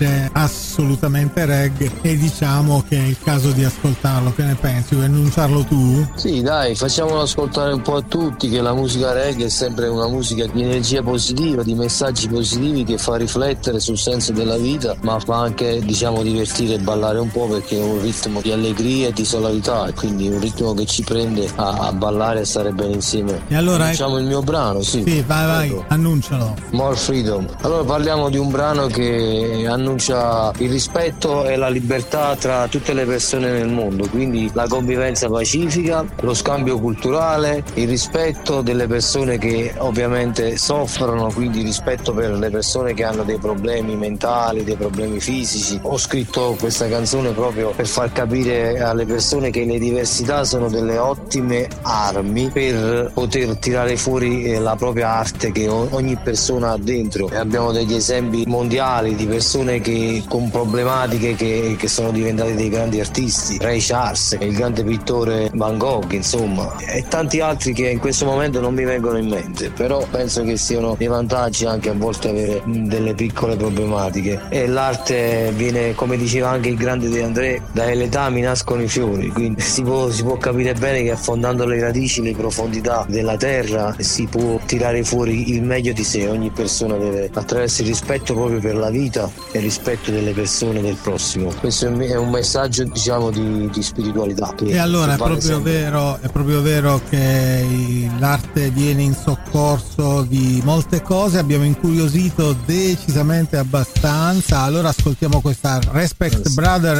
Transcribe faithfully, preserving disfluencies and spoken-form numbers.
è assolutamente reggae e diciamo che è il caso di ascoltarlo. Che ne pensi? Vuoi annunciarlo tu? Sì, dai, facciamolo ascoltare un po' a tutti, che la musica reggae è sempre una musica di energia positiva, di messaggi positivi, che fa riflettere sul senso della vita, ma fa anche, diciamo, divertire e ballare un po', perché è un ritmo di allegria e di solarità, e quindi un ritmo che ci prende a, a ballare e a stare bene insieme. E allora diciamo il mio brano, sì. Sì, vai, vai, Prego. annuncialo. More Freedom. Allora parliamo di un brano che annuncia il rispetto e la libertà tra tutte le persone nel mondo, quindi la convivenza pacifica, lo scambio culturale, il rispetto delle persone che ovviamente soffrono, quindi rispetto per le persone che hanno dei problemi mentali, dei problemi fisici. Ho scritto questa canzone proprio per far capire alle persone che le diversità sono delle ottime armi per poter tirare fuori la propria arte che ogni persona ha dentro. Abbiamo degli esempi mondiali di persone che con problematiche che, che sono diventati dei grandi artisti, Ray Charles, il grande pittore Van Gogh, insomma, e tanti altri che in questo momento non mi vengono in mente, però penso che siano dei vantaggi anche a volte avere delle piccole problematiche. E l'arte viene, come diceva anche il grande De André, dalle letami nascono i fiori, quindi si può, si può capire bene che affondando le radici, le profondità della terra, si può tirare fuori il meglio di sé. Ogni persona deve, attraverso il rispetto proprio per la vita e il rispetto delle persone del prossimo. Questo è un messaggio, diciamo, di, di spiritualità. E allora è proprio vero, è proprio vero che l'arte viene in soccorso di molte cose. Abbiamo incuriosito decisamente abbastanza. Allora ascoltiamo questa Respect Brother